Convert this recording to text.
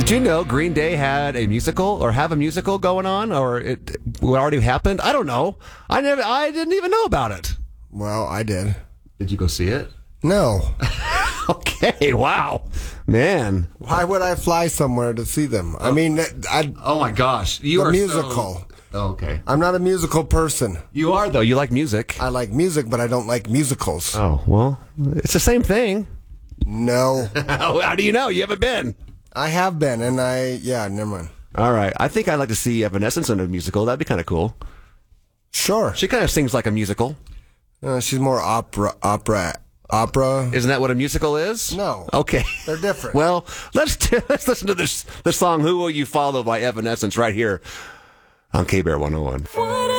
Did you know Green Day had a musical or have a musical going on, or it already happened? I don't know. I didn't even know about it. Well, I did. Did you go see it? No. Okay, wow. Man. Why would I fly somewhere to see them? I mean, Oh my gosh. You the are musical. Oh, okay. I'm not a musical person. You are, though. You like music. I like music, but I don't like musicals. Oh, well, it's the same thing. No. How do you know? You haven't been. I have been, and never mind. All right. I think I'd like to see Evanescence in a musical. That'd be kind of cool. Sure. She kind of sings like a musical. She's more opera. Isn't that what a musical is? No. Okay. They're different. Well, let's listen to the song "Who Will You Follow" by Evanescence right here on K-Bear 101.